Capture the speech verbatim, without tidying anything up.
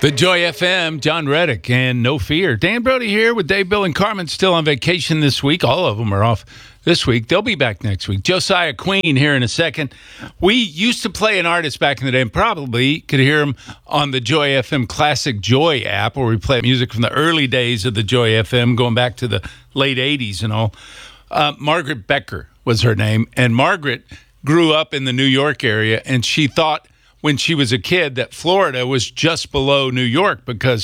The Joy F M, John Reddick, and No Fear. Dan Brody here with Dave, Bill, and Carmen, still on vacation this week. All of them are off this week. They'll be back next week. Josiah Queen here in a second. We used to play an artist back in the day, and probably could hear him on the Joy F M Classic Joy app, where we play music from the early days of the Joy F M, going back to the late eighties and all. Uh, Margaret Becker was her name, and Margaret grew up in the New York area, and she thought when she was a kid that Florida was just below New York because